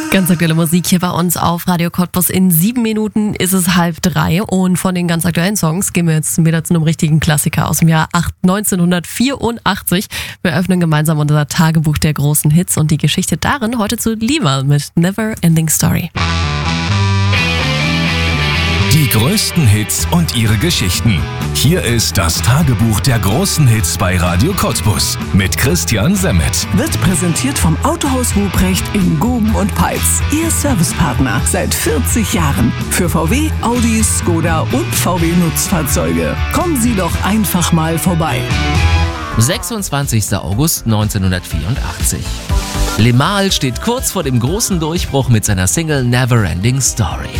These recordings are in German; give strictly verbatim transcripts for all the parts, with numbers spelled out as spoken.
Ganz aktuelle Musik hier bei uns auf Radio Cottbus. In sieben Minuten ist es halb drei und von den ganz aktuellen Songs gehen wir jetzt wieder zu einem richtigen Klassiker aus dem Jahr neunzehnhundertvierundachtzig. Wir öffnen gemeinsam unser Tagebuch der großen Hits und die Geschichte darin heute zu Limahl mit Never Ending Story. Die größten Hits und ihre Geschichten. Hier ist das Tagebuch der großen Hits bei Radio Cottbus mit Christian Semmet. Wird präsentiert vom Autohaus Ruprecht in Guben und Peitz. Ihr Servicepartner seit vierzig Jahren. Für V W, Audi, Skoda und V W-Nutzfahrzeuge. Kommen Sie doch einfach mal vorbei. sechsundzwanzigster August neunzehnhundertvierundachtzig. Limahl steht kurz vor dem großen Durchbruch mit seiner Single Never Ending Story.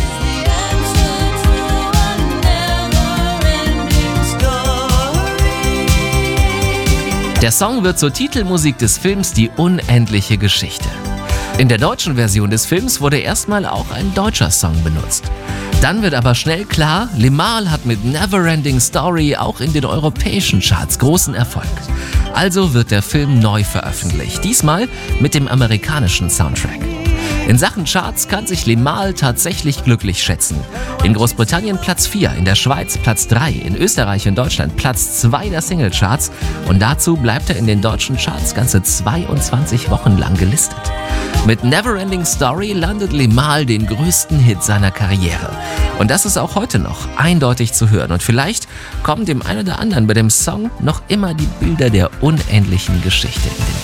Der Song wird zur Titelmusik des Films Die unendliche Geschichte. In der deutschen Version des Films wurde erstmal auch ein deutscher Song benutzt. Dann wird aber schnell klar, Limahl hat mit Neverending Story auch in den europäischen Charts großen Erfolg. Also wird der Film neu veröffentlicht, diesmal mit dem amerikanischen Soundtrack. In Sachen Charts kann sich Limahl tatsächlich glücklich schätzen. In Großbritannien Platz vier, in der Schweiz Platz drei, in Österreich und Deutschland Platz zwei der Singlecharts und dazu bleibt er in den deutschen Charts ganze zweiundzwanzig Wochen lang gelistet. Mit Neverending Story landet Limahl den größten Hit seiner Karriere. Und das ist auch heute noch eindeutig zu hören. Und vielleicht kommen dem einen oder anderen bei dem Song noch immer die Bilder der unendlichen Geschichte in den